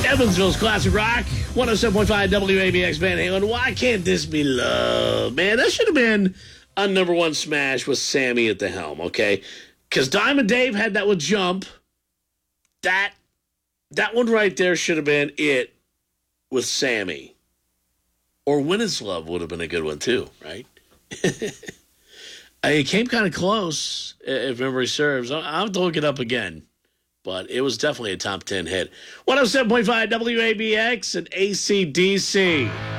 Evansville's Classic Rock, 107.5 WABX Van Halen. Why can't this be love? Man, that should have been a number one smash with Sammy at the helm, okay? Because Diamond Dave had that with Jump. That one right there should have been it with Sammy. Or When It's Love would have been a good one too, right? It came kind of close, if memory serves. I'll have to look it up again. But it was definitely a top 10 hit. 107.5 WABX and AC/DC.